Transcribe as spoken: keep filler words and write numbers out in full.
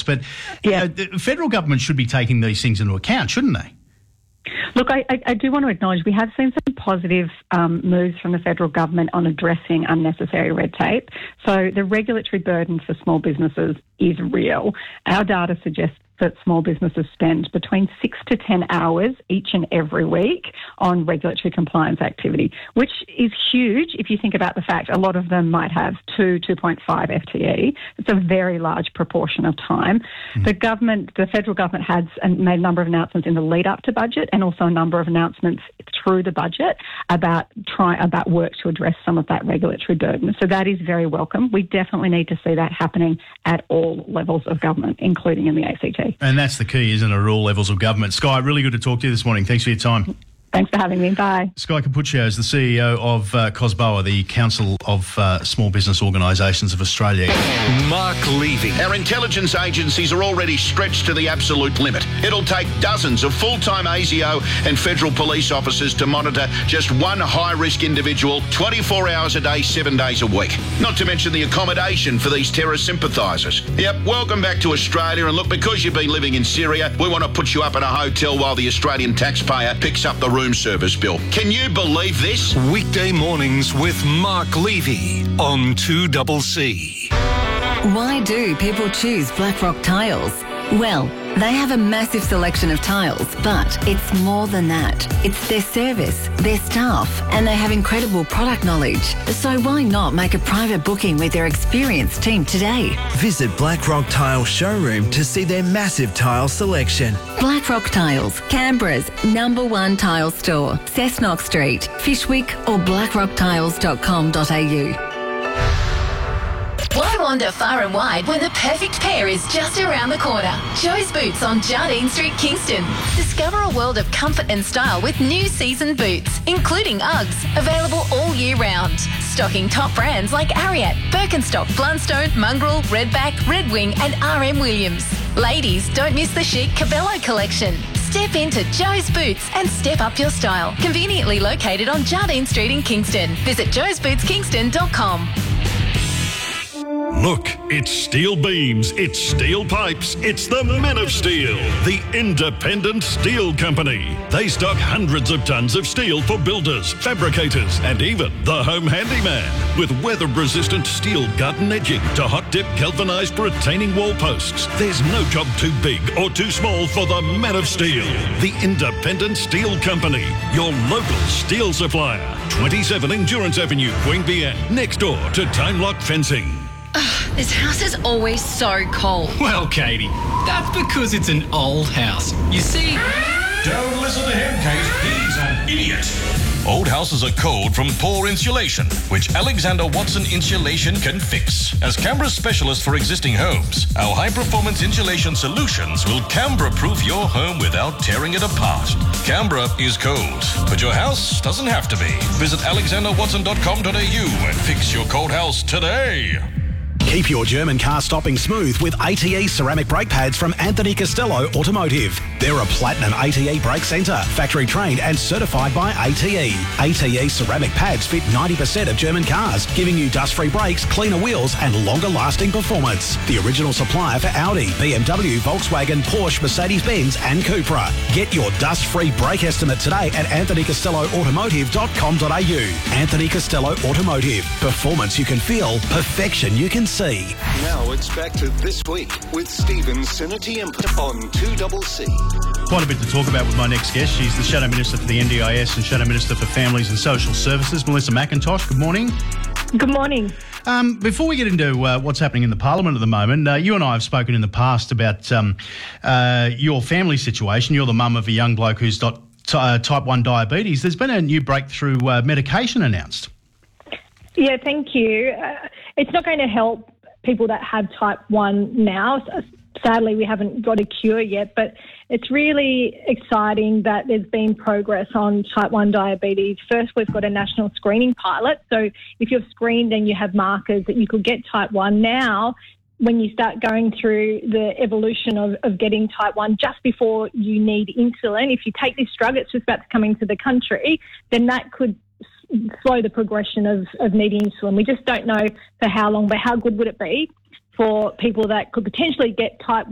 else. But Yeah. uh, the federal government should be taking these things into account, shouldn't they? Look, I, I, I do want to acknowledge we have seen some positive um, moves from the federal government on addressing unnecessary red tape. So the regulatory burden for small businesses is real. Our data suggests that small businesses spend between six to ten hours each and every week on regulatory compliance activity, which is huge if you think about the fact a lot of them might have two, two point five F T E. It's a very large proportion of time. Mm. The government, the federal government has made a number of announcements in the lead up to budget and also a number of announcements through the budget about try about work to address some of that regulatory burden. So that is very welcome. We definitely need to see that happening at all levels of government, including in the A C T. And that's the key, isn't it, at all levels of government. Sky, really good to talk to you this morning. Thanks for your time. Thanks for having me. Bye. Sky Capuccio is the C E O of uh, COSBOA, the Council of uh, Small Business Organisations of Australia. Mark Levy. Our intelligence agencies are already stretched to the absolute limit. It'll take dozens of full-time A S I O and federal police officers to monitor just one high-risk individual twenty-four hours a day, seven days a week. Not to mention the accommodation for these terrorist sympathisers. Yep, welcome back to Australia. And look, because you've been living in Syria, we want to put you up in a hotel while the Australian taxpayer picks up the room service bill. Can you believe this? Weekday mornings with Mark Levy on two C C. Why do people choose Blackrock Tiles? Well, they have a massive selection of tiles, but it's more than that. It's their service, their staff, and they have incredible product knowledge. So why not make a private booking with their experienced team today? Visit Blackrock Tile Showroom to see their massive tile selection. Blackrock Tiles, Canberra's number one tile store. Cessnock Street, Fishwick or blackrock tiles dot com dot a u. Why wander far and wide when the perfect pair is just around the corner? Joe's Boots on Jardine Street, Kingston. Discover a world of comfort and style with new season boots, including Uggs, available all year round. Stocking top brands like Ariat, Birkenstock, Blundstone, Mongrel, Redback, Red Wing and R M Williams. Ladies, don't miss the chic Cabello collection. Step into Joe's Boots and step up your style. Conveniently located on Jardine Street in Kingston. Visit joes boots kingston dot com. Look, it's steel beams, it's steel pipes, it's the Men of Steel, the independent steel company. They stock hundreds of tons of steel for builders, fabricators, and even the home handyman. With weather-resistant steel garden edging to hot-dip galvanised retaining wall posts, there's no job too big or too small for the Men of Steel, the independent steel company. Your local steel supplier. twenty-seven Endurance Avenue, Queanbeyan, next door to Time Lock Fencing. This house is always so cold. Well, Katie, that's because it's an old house. You see... Don't listen to him, Kate. He's an idiot. Old houses are cold from poor insulation, which Alexander Watson Insulation can fix. As Canberra's specialist for existing homes, our high-performance insulation solutions will Canberra-proof your home without tearing it apart. Canberra is cold, but your house doesn't have to be. Visit alexander watson dot com dot a u and fix your cold house today. Keep your German car stopping smooth with A T E ceramic brake pads from Anthony Costello Automotive. They're a platinum A T E brake centre, factory trained and certified by A T E. A T E ceramic pads fit ninety percent of German cars, giving you dust-free brakes, cleaner wheels and longer-lasting performance. The original supplier for Audi, B M W, Volkswagen, Porsche, Mercedes-Benz and Cupra. Get your dust-free brake estimate today at anthony costello automotive dot com dot a u. Anthony Costello Automotive. Performance you can feel, perfection you can see. Now it's back to This Week with Stephen Sinatiempa on two C C. Quite a bit to talk about with my next guest. She's the Shadow Minister for the N D I S and Shadow Minister for Families and Social Services, Melissa McIntosh. Good morning. Good morning. Um, before we get into uh, what's happening in the Parliament at the moment, uh, you and I have spoken in the past about um, uh, your family situation. You're the mum of a young bloke who's got t- uh, type one diabetes. There's been a new breakthrough uh, medication announced. Yeah, thank you. Uh, it's not going to help people that have type one now. Sadly, we haven't got a cure yet, but it's really exciting that there's been progress on type one diabetes. First, we've got a national screening pilot. So if you're screened and you have markers that you could get type one now, when you start going through the evolution of, of getting type one just before you need insulin, if you take this drug, it's just about to come into the country, then that could slow the progression of, of needing insulin. We just don't know for how long, but how good would it be for people that could potentially get type